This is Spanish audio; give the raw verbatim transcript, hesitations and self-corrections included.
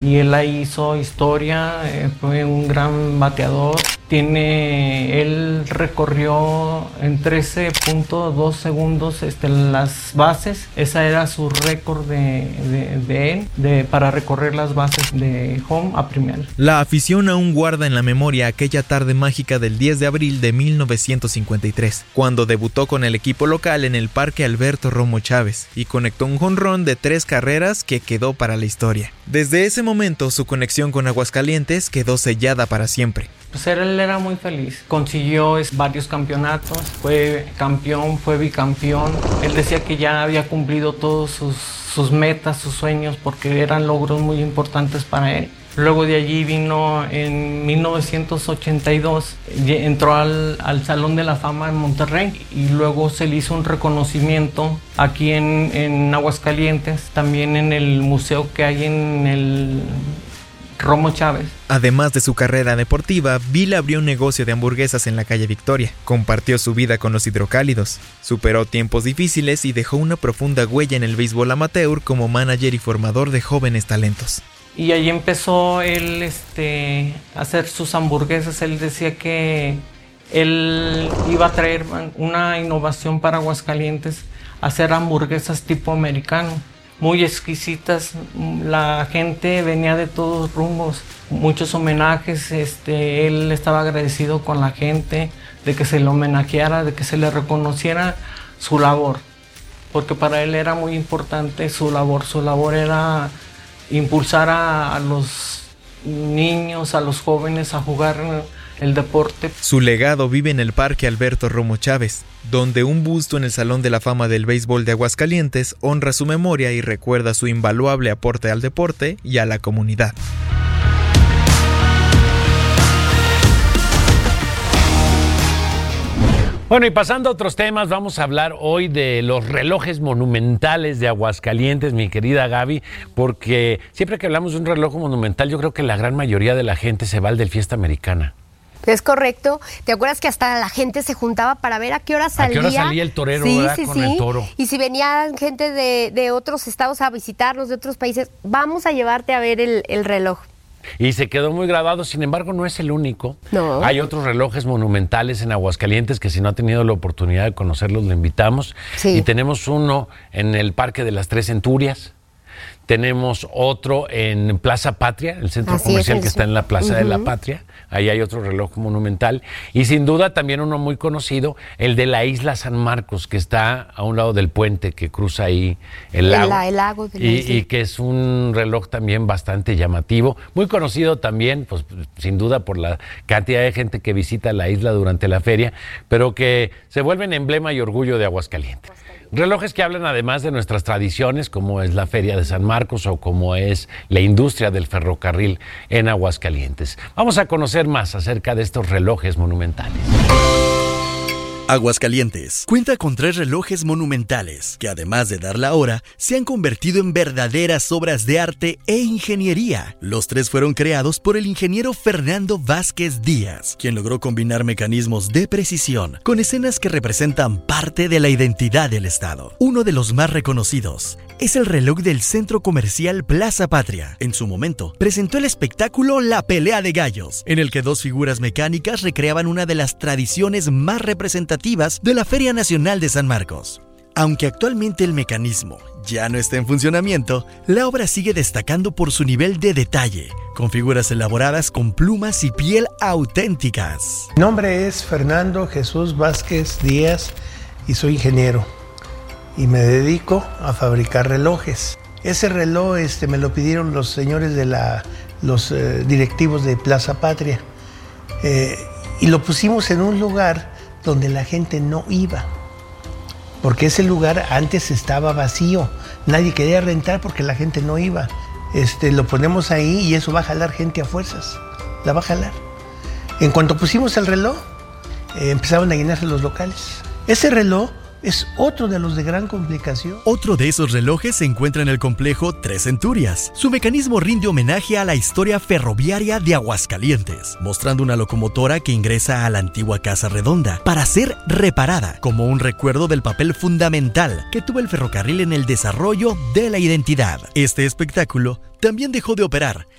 y él ahí hizo historia, eh, fue un gran bateador. Tiene, él recorrió en trece punto dos segundos este, las bases. Esa era su récord de, de, de él de, para recorrer las bases de home a primera. La afición aún guarda en la memoria aquella tarde mágica del diez de abril de mil novecientos cincuenta y tres, cuando debutó con el equipo local en el Parque Alberto Romo Chávez y conectó un jonrón de tres carreras que quedó para la historia. Desde ese momento, su conexión con Aguascalientes quedó sellada para siempre. Pues él era muy feliz, consiguió varios campeonatos, fue campeón, fue bicampeón. Él decía que ya había cumplido todos sus, sus metas, sus sueños, porque eran logros muy importantes para él. Luego de allí vino en mil novecientos ochenta y dos, entró al, al Salón de la Fama en Monterrey y luego se le hizo un reconocimiento aquí en, en Aguascalientes, también en el museo que hay en el Romo Chávez. Además de su carrera deportiva, Bill abrió un negocio de hamburguesas en la calle Victoria, compartió su vida con los hidrocálidos, superó tiempos difíciles y dejó una profunda huella en el béisbol amateur como manager y formador de jóvenes talentos. Y ahí empezó él este, a hacer sus hamburguesas. Él decía que él iba a traer una innovación para Aguascalientes, hacer hamburguesas tipo americano, muy exquisitas. La gente venía de todos rumbos, muchos homenajes. Este, él estaba agradecido con la gente de que se le homenajeara, de que se le reconociera su labor, porque para él era muy importante su labor. Su labor era impulsar a, a los niños, a los jóvenes a jugar el deporte. Su legado vive en el Parque Alberto Romo Chávez, donde un busto en el Salón de la Fama del Béisbol de Aguascalientes honra su memoria y recuerda su invaluable aporte al deporte y a la comunidad. Bueno, y pasando a otros temas, vamos a hablar hoy de los relojes monumentales de Aguascalientes, mi querida Gaby, porque siempre que hablamos de un reloj monumental, yo creo que la gran mayoría de la gente se va al del Fiesta Americana. Es correcto. ¿Te acuerdas que hasta la gente se juntaba para ver a qué hora salía? ¿A qué hora salía el torero, sí, verdad? Sí, con sí. el toro? Y si venían gente de, de otros estados a visitarnos, de otros países, vamos a llevarte a ver el, el reloj. Y se quedó muy grabado, sin embargo no es el único. No. Hay otros relojes monumentales en Aguascalientes que si no ha tenido la oportunidad de conocerlos, le invitamos. Sí. Y tenemos uno en el Parque de las Tres Centurias. Tenemos otro en Plaza Patria, el centro Así comercial es, que está en la Plaza uh-huh. de la Patria. Ahí hay otro reloj monumental. Y sin duda también uno muy conocido, el de la Isla San Marcos, que está a un lado del puente que cruza ahí el lago. El, la, el lago de la y, isla. y que es un reloj también bastante llamativo. Muy conocido también, pues sin duda por la cantidad de gente que visita la isla durante la feria, pero que se vuelven emblema y orgullo de Aguascalientes. Relojes que hablan además de nuestras tradiciones, como es la Feria de San Marcos o como es la industria del ferrocarril en Aguascalientes. Vamos a conocer más acerca de estos relojes monumentales. Aguascalientes cuenta con tres relojes monumentales que, además de dar la hora, se han convertido en verdaderas obras de arte e ingeniería. Los tres fueron creados por el ingeniero Fernando Vázquez Díaz, quien logró combinar mecanismos de precisión con escenas que representan parte de la identidad del estado. Uno de los más reconocidos es el reloj del centro comercial Plaza Patria. En su momento, presentó el espectáculo La Pelea de Gallos, en el que dos figuras mecánicas recreaban una de las tradiciones más representativas de la Feria Nacional de San Marcos. Aunque actualmente el mecanismo ya no está en funcionamiento, la obra sigue destacando por su nivel de detalle, con figuras elaboradas con plumas y piel auténticas. Mi nombre es Fernando Jesús Vázquez Díaz y soy ingeniero y me dedico a fabricar relojes. Ese reloj este, me lo pidieron los señores de la, los eh, directivos de Plaza Patria eh, y lo pusimos en un lugar donde la gente no iba, porque ese lugar antes estaba vacío, nadie quería rentar porque la gente no iba. Este, lo ponemos ahí y eso va a jalar gente a fuerzas, la va a jalar. En cuanto pusimos el reloj, eh, empezaron a llenarse los locales. Ese reloj es otro de los de gran complicación. Otro de esos relojes se encuentra en el complejo Tres Centurias. Su mecanismo rinde homenaje a la historia ferroviaria de Aguascalientes, mostrando una locomotora que ingresa a la antigua Casa Redonda para ser reparada, como un recuerdo del papel fundamental que tuvo el ferrocarril en el desarrollo de la identidad. Este espectáculo también dejó de operar